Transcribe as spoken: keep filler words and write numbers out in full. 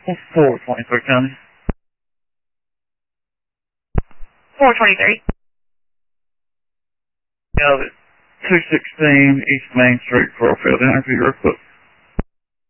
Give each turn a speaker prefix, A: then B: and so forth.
A: four twenty-three County.
B: four twenty-three.
A: Yeah, two sixteen East Main Street, Pearlfield. Interview real quick.